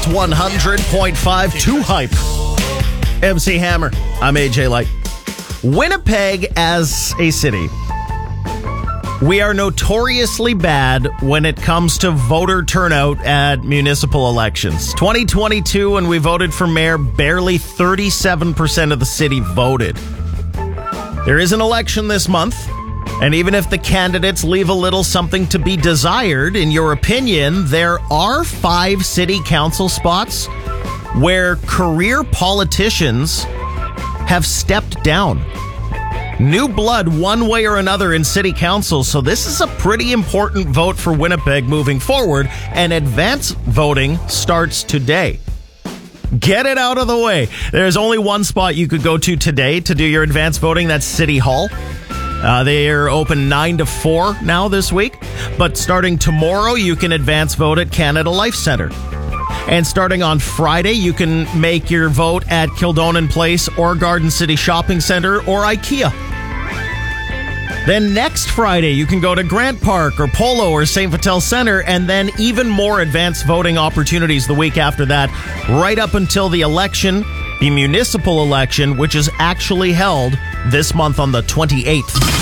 Hot 100.5 2 Hype. MC Hammer. I'm AJ Light. Winnipeg as a city. We are notoriously bad when it comes to voter turnout at municipal elections. 2022, when we voted for mayor, barely 37% of the city voted. There is an election this month, and even if the candidates leave a little something to be desired, in your opinion, there are 5 city council spots where career politicians have stepped down. New blood one way or another in city council, so this is a pretty important vote for Winnipeg moving forward, and advance voting starts today. Get it out of the way. There's only one spot you could go to today to do your advance voting. That's City Hall. They are open 9 to 4 now this week, but starting tomorrow, you can advance vote at Canada Life Centre. And starting on Friday, you can make your vote at Kildonan Place or Garden City Shopping Centre or IKEA. Then next Friday, you can go to Grant Park or Polo or St. Vital Centre, and then even more advanced voting opportunities the week after that, right up until the election, the municipal election, which is actually held this month on the 28th.